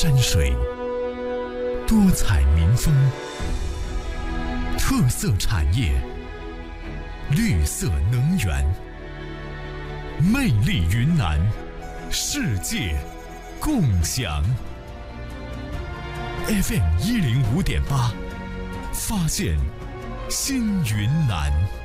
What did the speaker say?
山水，多彩民风，特色产业，绿色能源，魅力云南，世界共享。FM105.8，发现新云南。